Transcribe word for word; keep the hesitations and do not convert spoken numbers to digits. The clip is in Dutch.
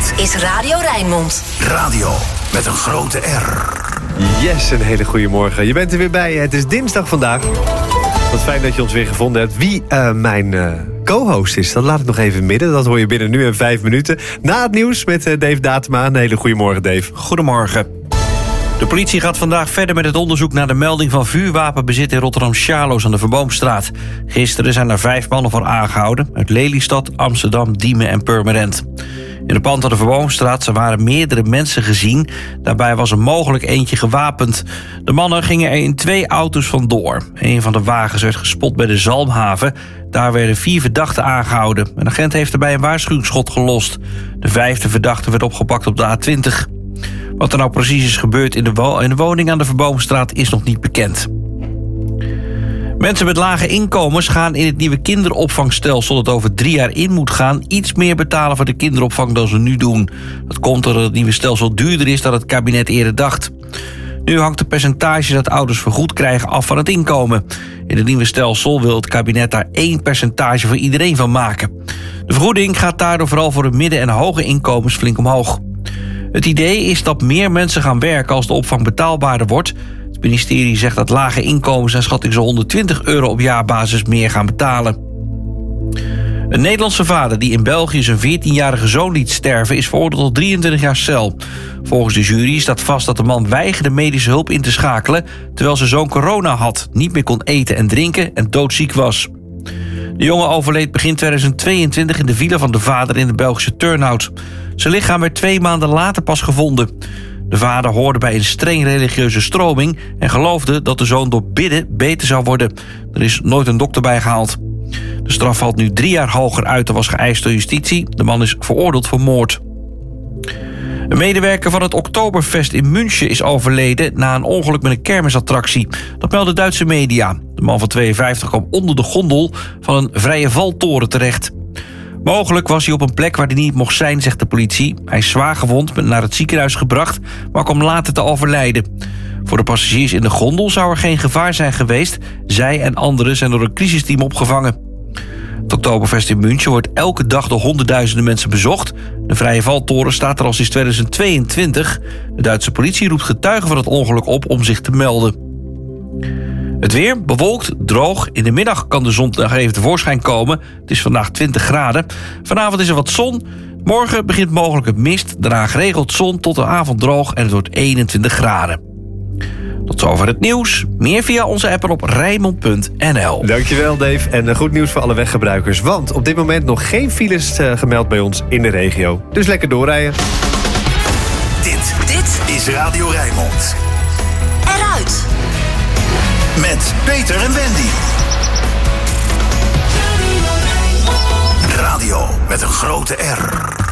Dit is Radio Rijnmond. Radio met een grote R. Yes, een hele goede morgen. Je bent er weer bij. Het is dinsdag vandaag. Wat fijn dat je ons weer gevonden hebt. Wie uh, mijn uh, co-host is, dat laat ik nog even midden. Dat hoor je binnen nu en vijf minuten. Na het nieuws met uh, Dave Datema. Een hele goede morgen, Dave. Goedemorgen. De politie gaat vandaag verder met het onderzoek naar de melding van vuurwapenbezit in Rotterdam-Sjaloos aan de Verboomstraat. Gisteren zijn er vijf mannen voor aangehouden uit Lelystad, Amsterdam, Diemen en Purmerend. In de pand aan de Verboomstraat waren meerdere mensen gezien. Daarbij was er mogelijk eentje gewapend. De mannen gingen er in twee auto's vandoor. Een van de wagens werd gespot bij de Zalmhaven. Daar werden vier verdachten aangehouden. Een agent heeft erbij een waarschuwingsschot gelost. De vijfde verdachte werd opgepakt op de A twintig. Wat er nou precies is gebeurd in de, wo- in de woning aan de Verboomstraat is nog niet bekend. Mensen met lage inkomens gaan in het nieuwe kinderopvangstelsel dat over drie jaar in moet gaan iets meer betalen voor de kinderopvang dan ze nu doen. Dat komt doordat het nieuwe stelsel duurder is dan het kabinet eerder dacht. Nu hangt het percentage dat ouders vergoed krijgen af van het inkomen. In het nieuwe stelsel wil het kabinet daar één percentage voor iedereen van maken. De vergoeding gaat daardoor vooral voor de midden- en hoge inkomens flink omhoog. Het idee is dat meer mensen gaan werken als de opvang betaalbaarder wordt. Het ministerie zegt dat lage inkomens en schatting zo'n honderdtwintig euro op jaarbasis meer gaan betalen. Een Nederlandse vader die in België zijn veertienjarige zoon liet sterven is veroordeeld tot drieëntwintig jaar cel. Volgens de jury staat vast dat de man weigerde medische hulp in te schakelen terwijl zijn zoon corona had, niet meer kon eten en drinken en doodziek was. De jongen overleed begin tweeduizend tweeëntwintig in de villa van de vader in de Belgische Turnhout. Zijn lichaam werd twee maanden later pas gevonden. De vader hoorde bij een streng religieuze stroming en geloofde dat de zoon door bidden beter zou worden. Er is nooit een dokter bijgehaald. De straf valt nu drie jaar hoger uit dan was geëist door justitie. De man is veroordeeld voor moord. Een medewerker van het Oktoberfest in München is overleden na een ongeluk met een kermisattractie. Dat melden Duitse media. De man van tweeënvijftig kwam onder de gondel van een vrije valtoren terecht. Mogelijk was hij op een plek waar hij niet mocht zijn, zegt de politie. Hij is zwaar gewond, naar het ziekenhuis gebracht, maar kwam later te overlijden. Voor de passagiers in de gondel zou er geen gevaar zijn geweest. Zij en anderen zijn door een crisisteam opgevangen. Het Oktoberfest in München wordt elke dag door honderdduizenden mensen bezocht. De vrije valtoren staat er al sinds tweeduizend tweeëntwintig. De Duitse politie roept getuigen van het ongeluk op om zich te melden. Het weer, bewolkt, droog. In de middag kan de zon nog even tevoorschijn komen. Het is vandaag twintig graden. Vanavond is er wat zon. Morgen begint mogelijk het mist. Daarna geregeld zon tot de avond droog en het wordt eenentwintig graden. Tot zover het nieuws. Meer via onze app en op rijnmond punt n l. Dankjewel, Dave. En goed nieuws voor alle weggebruikers. Want op dit moment nog geen files uh, gemeld bij ons in de regio. Dus lekker doorrijden. Dit, dit is Radio Rijnmond. Eruit. Met Peter en Wendy. Radio met een grote R.